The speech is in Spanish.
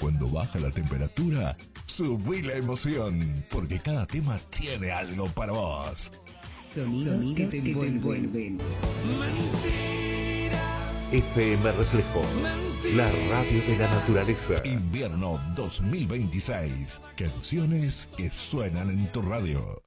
cuando baja la temperatura, subí la emoción, porque cada tema tiene algo para vos. Sonidos que te envuelven. FM Reflejo, la radio de la naturaleza. Invierno 2026. Canciones que suenan en tu radio.